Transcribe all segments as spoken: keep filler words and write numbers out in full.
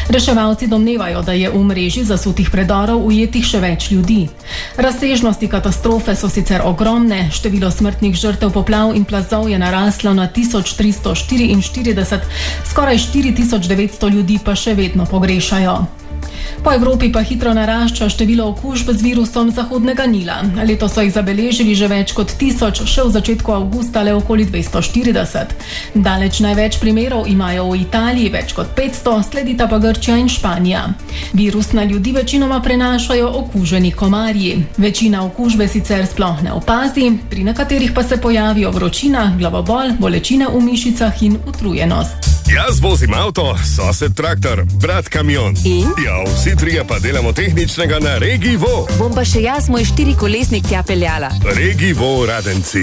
Reševalci domnevajo, da je v mreži zasutih predorov ujetih še več ljudi. Razsežnosti katastrofe so sicer ogromne, število smrtnih žrtev poplav in plazov je naraslo na tisoč tristo štiriinštirideset, skoraj štiri tisoč devetsto ljudi pa še vedno pogrešajo. Po Evropi pa hitro narašča število okužb z virusom Zahodnega Nila. Letos so jih zabeležili že več kot tisoč, še v začetku avgusta le okoli dvesto štirideset. Daleč največ primerov imajo v Italiji, več kot petsto, sledita pa Grčija in Španija. Virus na ljudi večinoma prenašajo okuženi komarji. Večina okužbe sicer sploh ne opazi, pri nekaterih pa se pojavijo vročina, glavobol, bolečine v mišicah in utrujenost. Jaz vozim avto, sosed traktor, brat kamion. In? Ja, vsi trije pa delamo tehničnega na Regi Vo. Bom pa še jaz moj štirikolesnik tja peljala. Regi Vo Radenci.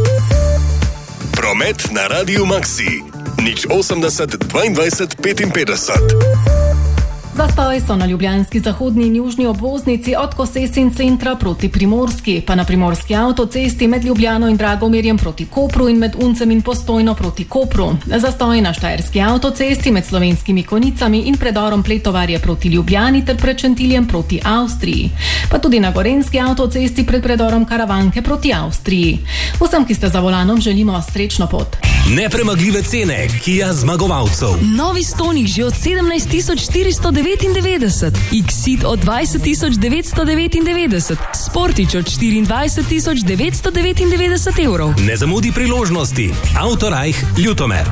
Promet na Radiu Maxi. Nič osemdeset dvaindvajset petinpetdeset. Zastoj so na ljubljanski zahodni in južni obvoznici od Kosesin centra proti Primorski, pa na primorski avtocesti med Ljubljano in Dragomirjem proti Kopru in med Uncem in Postojno proti Kopru. Zastoj na štajerski avtocesti med Slovenskimi Konicami in predorom Pletovarje proti Ljubljani ter pred Šentiljem proti Avstriji. Pa tudi na gorenski avtocesti pred predorom Karavanke proti Avstriji. Vsem, ki ste za volanom, želimo srečno pot. Nepremagljive cene Kia zmagovalcev. Novi Stonic že od sedemnajst tisoč štiristo devetindevetdeset, Exit od dvajset tisoč devetsto devetindevetdeset, Sportič od štiriindvajset tisoč devetsto devetindevetdeset evrov. Ne zamudi priložnosti. Autorajh Ljutomer.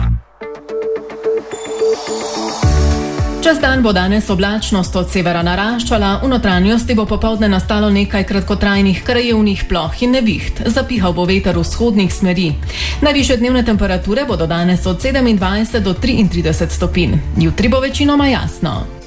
Čez dan bo danes oblačnost od severa naraščala, v notranjosti bo popoldne nastalo nekaj kratkotrajnih krajevnih ploh in neviht. Zapihal bo veter vzhodnih smeri. Najvišje dnevne temperature bodo danes od sedemindvajset do triintrideset stopinj. Jutri bo večinoma jasno.